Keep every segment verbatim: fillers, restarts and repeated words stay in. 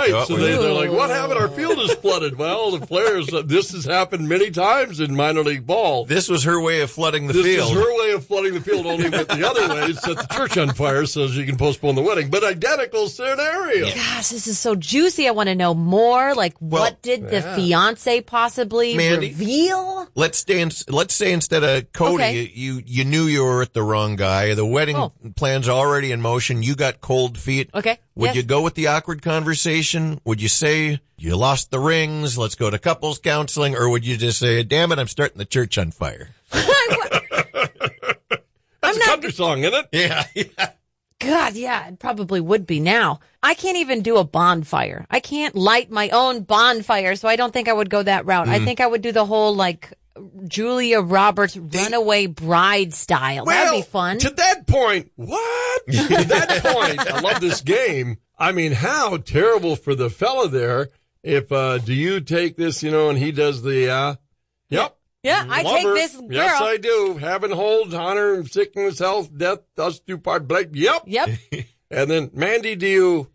Right, oh, so they, they're like, what happened? Our field is flooded. Well, the players, uh, this has happened many times in minor league ball. This was her way of flooding the this field. This is her way of flooding the field, only with the other way, set the church on fire so she can postpone the wedding. But identical scenario. Gosh, this is so juicy. I want to know more. Like, Well, what did the yeah. fiance possibly Mandy? reveal? Let's stay in, let's say instead of Cody, Okay. you you knew you were with the wrong guy. The wedding Oh. plan's already in motion. You got cold feet. Okay. Would Yes. you go with the awkward conversation? Would you say you lost the rings? Let's go to couples counseling, or would you just say, "Damn it, I'm starting the church on fire"? That's I'm a not- country song, isn't it? Yeah, yeah. God, yeah, it probably would be now. I can't even do a bonfire. I can't light my own bonfire, so I don't think I would go that route. Mm. I think I would do the whole, like, Julia Roberts runaway bride style. Well, That'd be fun. To that point, what? To that point, I love this game. I mean, how terrible for the fella there. If, uh, do you take this, you know, and he does the, uh, yep. Yeah, I Love take her. this girl. Yes, I do. Heaven holds, honor, sickness, health, death, us two part Blake. Yep. Yep. And then, Mandy, do you,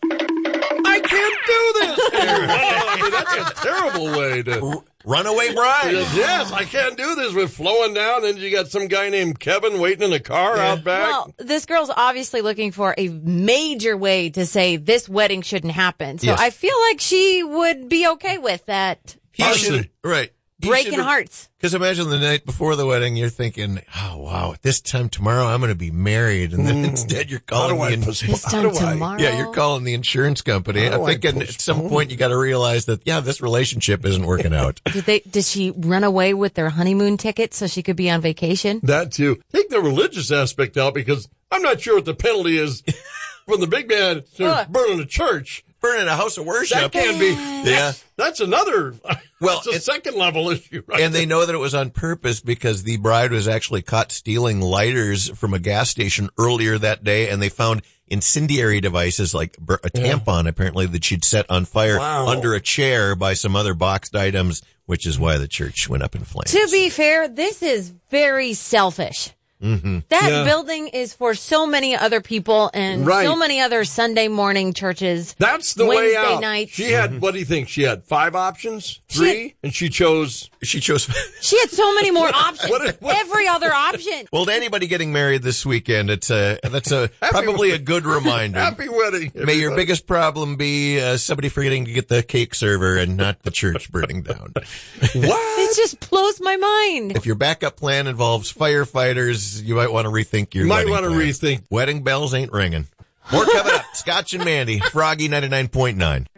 I can't do this here. I mean, that's a terrible way to. Runaway bride. Yes, I can't do this with flowing down. Then you got some guy named Kevin waiting in a car out back. Well, this girl's obviously looking for a major way to say this wedding shouldn't happen. So Yes. I feel like she would be okay with that. He Honestly. should, right. He Breaking should- hearts. Because imagine the night before the wedding, you're thinking, oh, wow, at this time tomorrow, I'm going to be married. And then instead you're How calling do I the in- postpone- This how time do I- tomorrow. yeah, you're calling the insurance company. How do I'm I thinking at some postpone? point you got to realize that, yeah, this relationship isn't working out. Did they? Did she run away with their honeymoon ticket so she could be on vacation? That too. Take the religious aspect out because I'm not sure what the penalty is from the big man to Uh. burning a church. Burning a house of worship. That can be. Yeah. That's another. Well, Well, it's a it- second level issue, right? And they know that it was on purpose because the bride was actually caught stealing lighters from a gas station earlier that day, and they found incendiary devices like bur- a tampon, apparently, that she'd set on fire Wow. under a chair by some other boxed items, which is why the church went up in flames. To be fair, this is very selfish. Mm-hmm. That Yeah. building is for so many other people and Right. so many other Sunday morning churches. That's the Wednesday way out. nights. She had, what do you think? She had five options? She Three? had- and she chose. She chose. She had so many more options. what is- what- Every other option. Well, to anybody getting married this weekend, it's a that's a probably a good reminder. Happy wedding. May your everybody. biggest problem be uh, somebody forgetting to get the cake server and not the church burning down. What? It just blows my mind. If your backup plan involves firefighters, you might want to rethink your You might wedding want to plan. rethink. Wedding bells ain't ringing. More coming up. Scotch and Mandy, Froggy ninety-nine point nine.